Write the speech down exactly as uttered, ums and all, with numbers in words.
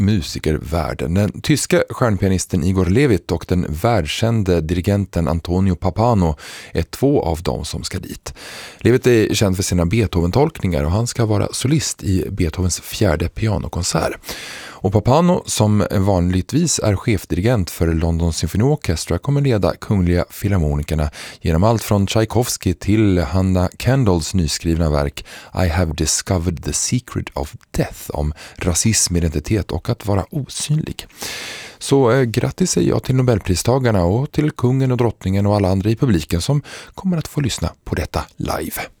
musikervärlden. Den tyska stjärnpianisten Igor Levit och den världskände dirigenten Antonio Pappano är två av dem som ska dit. Levit är känd för sina Beethoven-tolkningar och han ska vara solist i Beethovens fjärde pianokonsert. Och Pappano, som vanligtvis är chefdirigent för London Symphony Orchestra, kommer leda Kungliga Filharmonikerna genom allt från Tchaikovsky till Hannah Kendalls nyskrivna verk I have discovered the secret of death om rasism, identitet och att vara osynlig. Så eh, grattis säger jag till Nobelpristagarna och till kungen och drottningen och alla andra i publiken som kommer att få lyssna på detta live.